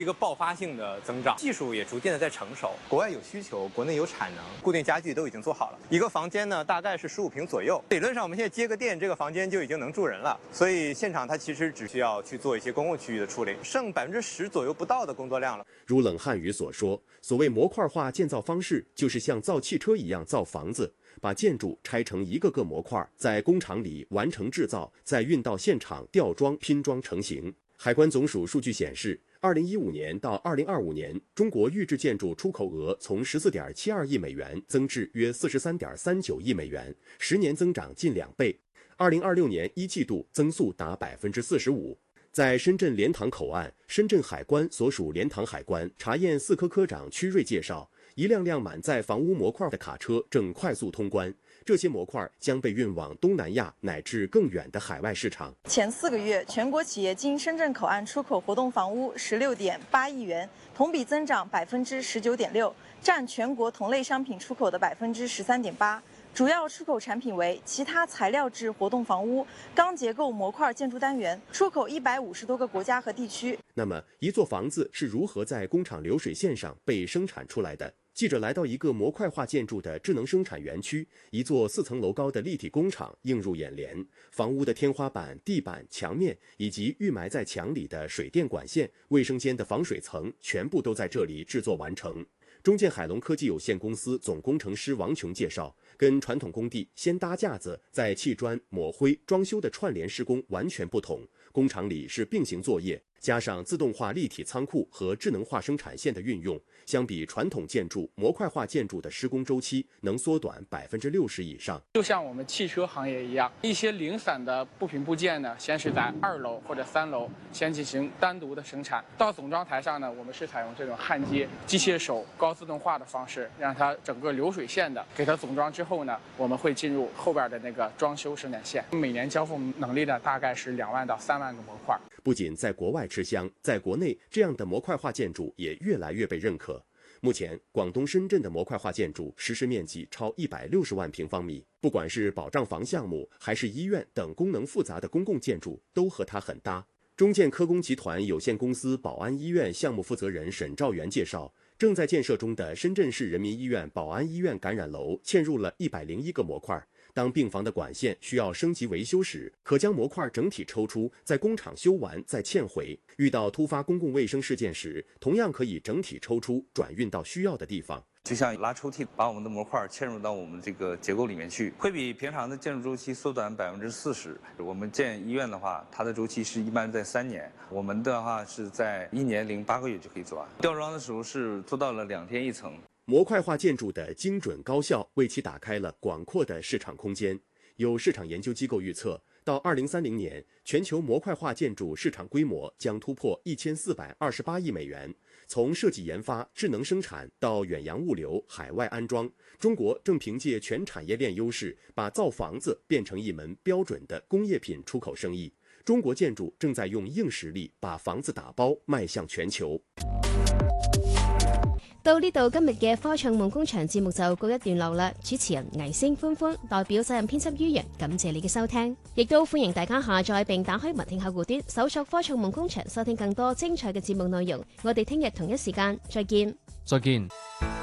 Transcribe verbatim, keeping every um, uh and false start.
一个爆发性的增长，技术也逐渐的在成熟，国外有需求，国内有产能，固定家具都已经做好了。一个房间呢，大概是十五平左右，理论上我们现在接个电，这个房间就已经能住人了。所以现场它其实只需要去做一些公共区域的处理，剩百分之十左右不到的工作量了。 如冷汉语所说，所谓模块化建造方式，就是像造汽车一样造房子，把建筑拆成一个个模块，在工厂里完成制造，再运到现场吊装拼装成型。海关总署数据显示，二零一五年到二零二五年，中国预制建筑出口额从十四点七二亿美元增至约四十三点三九亿美元，十年增长近两倍。二零二六年一季度增速达百分之四十五。在深圳莲塘口岸，深圳海关所属莲塘海关查验四科科长屈瑞介绍，一辆辆满载房屋模块的卡车正快速通关。这些模块将被运往东南亚乃至更远的海外市场。 前四个月，全国企业经深圳口岸出口活动房屋十六点八亿元，同比增长百分之十九点六，占全国同类商品出口的百分之十三点八。主要出口产品为其他材料制活动房屋、钢结构模块建筑单元，出口一百五十多个国家和地区。 那么，一座房子是如何在工厂流水线上被生产出来的？记者来到一个模块化建筑的智能生产园区，一座四层楼高的立体工厂映入眼帘。房屋的天花板、地板、墙面以及预埋在墙里的水电管线、卫生间的防水层，全部都在这里制作完成。中建海龙科技有限公司总工程师王琼介绍，跟传统工地先搭架子再砌砖抹灰装修的串联施工完全不同，工厂里是并行作业，加上自动化立体仓库和智能化生产线的运用，相比传统建筑模块化建筑的施工周期能缩短百分之六十以上。 就像我们汽车行业一样，一些零散的部品部件呢，先是在二楼或者三楼先进行单独的生产，到总装台上呢，我们是采用这种焊接、机械手、高自动化的方式，让它整个流水线的给它总装之后呢，我们会进入后边的那个装修生产线，每年交付能力呢大概是两万到三万个模块。 不仅在国外吃香，在国内这样的模块化建筑也越来越被认可。目前，广东深圳的模块化建筑实施面积超一百六十万平方米，不管是保障房项目，还是医院等功能复杂的公共建筑，都和它很搭。中建科工集团有限公司宝安医院项目负责人沈兆元介绍，正在建设中的深圳市人民医院宝安医院感染楼嵌入了一百零一个模块。当病房的管线需要升级维修时，可将模块整体抽出，在工厂修完再嵌回。遇到突发公共卫生事件时，同样可以整体抽出，转运到需要的地方。 就像拉抽屉，把我们的模块嵌入到我们这个结构里面去，会比平常的建筑周期缩短百分之四十。我们建医院的话，它的周期是一般在三年，我们的话是在一年零八个月就可以做完。吊装的时候是做到了两天一层。 模块化建筑的精准高效为其打开了广阔的市场空间。有市场研究机构预测，到二零三零年，全球模块化建筑市场规模将突破一千四百二十八亿美元。从设计研发、智能生产到远洋物流、海外安装，中国正凭借全产业链优势，把造房子变成一门标准的工业品出口生意。中国建筑正在用硬实力把房子打包迈向全球。 到呢度今日嘅科創夢工場節目就告一段落啦。主持人倪星歡歡代表責任編輯于人，感謝你嘅收聽，亦都歡迎大家下載並打開文聽客戶端，搜索科創夢工場，收聽更多精彩嘅節目內容。我哋聽日同一時間再見。 再見。